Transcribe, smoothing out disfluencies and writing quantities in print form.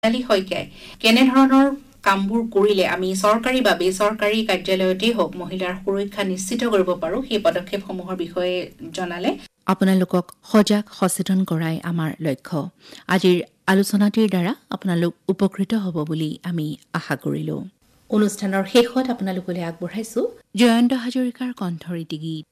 মিতালী শইকীয়াই কেনেধৰণৰ কামবোৰ কৰিলে আমি চৰকাৰী বা বেচৰকাৰী কাৰ্যালয়তেই হওক মহিলাৰ সুৰক্ষা নিশ্চিত কৰিব পাৰো সেই পদক্ষেপসমূহৰ বিষয়ে জনালে আপোনালোকক সজাগ সচেতন কৰাই আমাৰ লক্ষ্য আজিৰ আলোচনাটিৰ দ্বাৰা আপোনালোক উপকৃত হ'ব বুলি আমি আশা কৰিলো অনুষ্ঠানৰ শেষত আপোনালোকলৈ আগবঢ়াইছো জয়ন্ত হাজৰিকাৰ কণ্ঠৰীতি গীত